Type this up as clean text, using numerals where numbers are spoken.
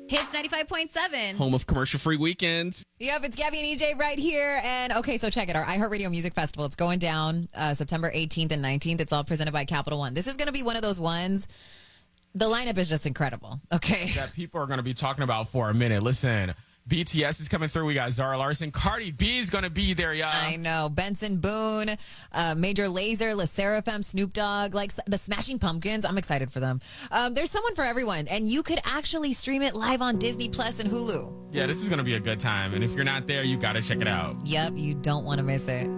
Hits 95.7. Home of commercial-free weekends. Yep, it's Gabby and EJ right here. And okay, so check it. Our iHeartRadio Music Festival. It's going down September 18th and 19th. It's all presented by Capital One. This is going to be one of those ones. The lineup is just incredible. Okay. That people are going to be talking about for a minute. Listen, BTS is coming through. We got Zara Larsson. Cardi B is going to be there, y'all. I know. Benson Boone, Major Lazer, LE SSERAFIM, Snoop Dogg, like the Smashing Pumpkins. I'm excited for them. There's someone for everyone. And you could actually stream it live on Disney Plus and Hulu. Yeah, this is going to be a good time. And if you're not there, you got to check it out. Yep, you don't want to miss it.